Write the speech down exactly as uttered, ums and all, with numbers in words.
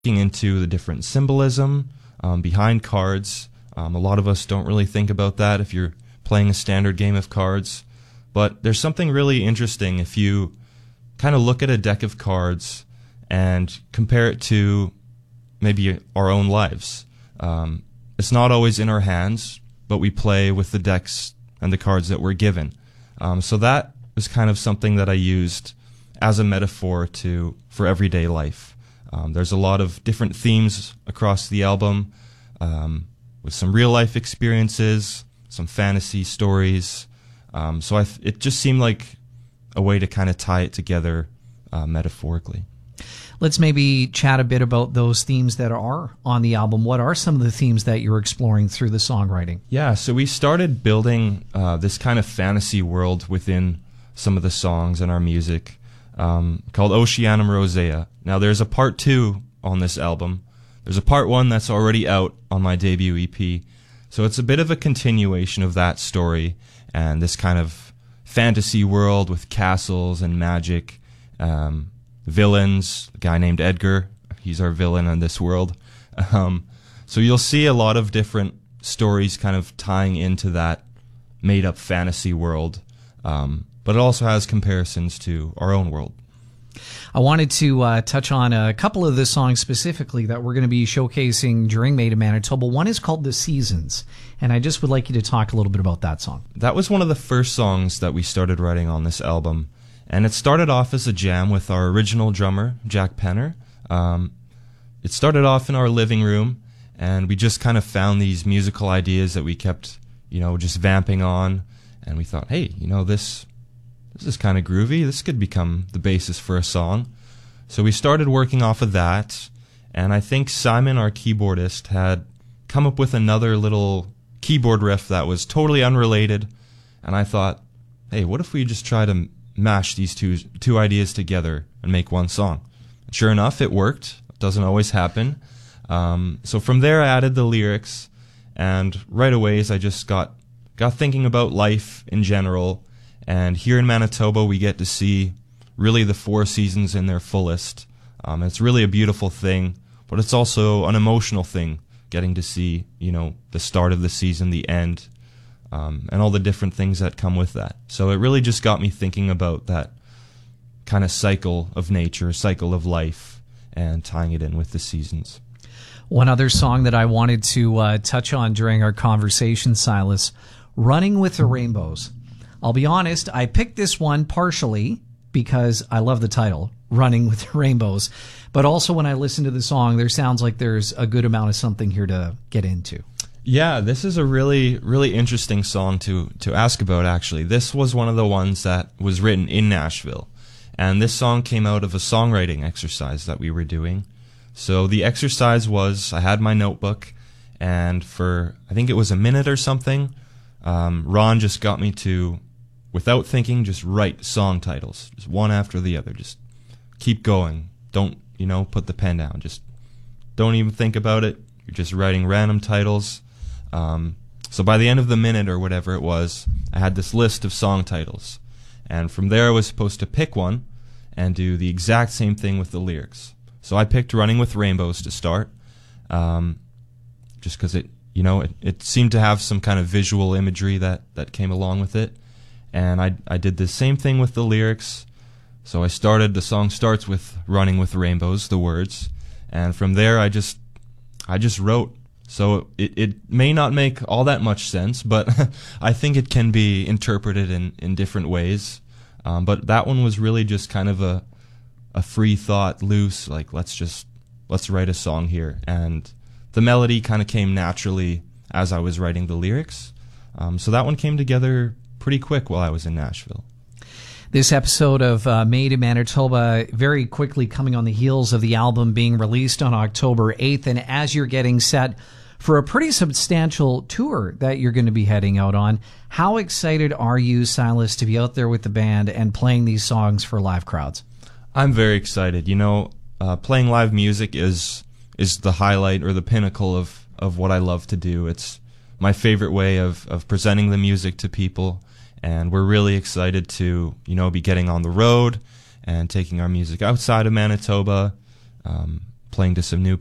looking into the different symbolism um, behind cards. Um, a lot of us don't really think about that if you're playing a standard game of cards. But there's something really interesting if you kind of look at a deck of cards and compare it to maybe our own lives. Um, it's not always in our hands, but we play with the decks and the cards that we're given. Um, so that was kind of something that I used as a metaphor to for everyday life. Um, there's a lot of different themes across the album, um, with some real life experiences, some fantasy stories. Um, so I th- it just seemed like a way to kind of tie it together uh, metaphorically. Let's maybe chat a bit about those themes that are on the album. What are some of the themes that you're exploring through the songwriting? Yeah, so we started building uh, this kind of fantasy world within some of the songs and our music, um, called Oceanum Rosea. Now there's a part two on this album. There's a part one that's already out on my debut E P. So it's a bit of a continuation of that story and this kind of fantasy world with castles and magic, um, villains, a guy named Edgar. He's our villain in this world. Um, so you'll see a lot of different stories kind of tying into that made-up fantasy world. Um, but it also has comparisons to our own world. I wanted to uh, touch on a couple of the songs specifically that we're going to be showcasing during Made in Manitoba. One is called The Seasons, and I just would like you to talk a little bit about that song. That was one of the first songs that we started writing on this album, and it started off as a jam with our original drummer, Jack Penner. Um, it started off in our living room, and we just kind of found these musical ideas that we kept, you know, just vamping on, and we thought, hey, you know, this... This is kind of groovy. This could become the basis for a song. So we started working off of that, and I think Simon, our keyboardist, had come up with another little keyboard riff that was totally unrelated, and I thought, hey, what if we just try to mash these two two ideas together and make one song? And sure enough, it worked. It doesn't always happen. Um, so from there, I added the lyrics, and right away, I just got got thinking about life in general. And here in Manitoba, we get to see really the four seasons in their fullest. Um, it's really a beautiful thing, but it's also an emotional thing, getting to see, you know, the start of the season, the end, um, and all the different things that come with that. So it really just got me thinking about that kind of cycle of nature, cycle of life, and tying it in with the seasons. One other song that I wanted to uh, touch on during our conversation, Silas, Running with the Rainbows. I'll be honest, I picked this one partially because I love the title, Running with Rainbows. But also when I listen to the song, there sounds like there's a good amount of something here to get into. Yeah, this is a really, really interesting song to, to ask about, actually. This was one of the ones that was written in Nashville. And this song came out of a songwriting exercise that we were doing. So the exercise was, I had my notebook, and for, I think it was a minute or something, um, Ron just got me to, without thinking, just write song titles, just one after the other. Just keep going. Don't, you know, put the pen down. Just don't even think about it. You're just writing random titles. Um, so by the end of the minute or whatever it was, I had this list of song titles. And from there I was supposed to pick one and do the exact same thing with the lyrics. So I picked Running with Rainbows to start, um, just because it, you know, it, it seemed to have some kind of visual imagery that, that came along with it. And I I did the same thing with the lyrics. So I started, the song starts with Running with Rainbows, the words, and from there I just I just wrote. So it, it may not make all that much sense, but I think it can be interpreted in, in different ways. Um, but that one was really just kind of a a free thought, loose, like let's just let's write a song here. And the melody kind of came naturally as I was writing the lyrics. Um, so that one came together pretty quick while I was in Nashville. This episode of uh, Made in Manitoba very quickly coming on the heels of the album being released on October eighth, and as you're getting set for a pretty substantial tour that you're going to be heading out on, how excited are you, Silas, to be out there with the band and playing these songs for live crowds? I'm very excited. You know, uh, playing live music is is the highlight or the pinnacle of, of what I love to do. It's my favorite way of, of presenting the music to people. And we're really excited to, you know, be getting on the road and taking our music outside of Manitoba, um, playing to some new